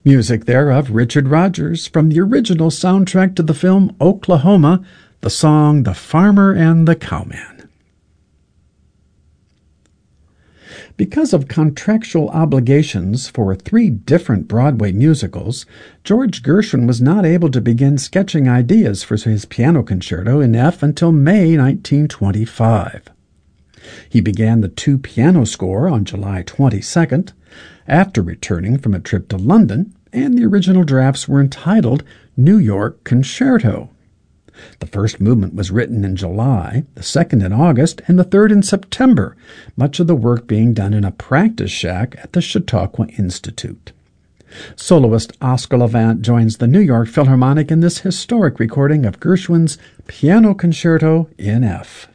Music there of Richard Rodgers from the original soundtrack to the film Oklahoma, the song The Farmer and the Cowman. Because of contractual obligations for 3 different Broadway musicals, George Gershwin was not able to begin sketching ideas for his piano concerto in F until May 1925. He began the 2-piano score on July 22nd, after returning from a trip to London, and the original drafts were entitled New York Concerto. The first movement was written in July, the second in August, and the third in September, much of the work being done in a practice shack at the Chautauqua Institute. Soloist Oscar Levant joins the New York Philharmonic in this historic recording of Gershwin's Piano Concerto in F.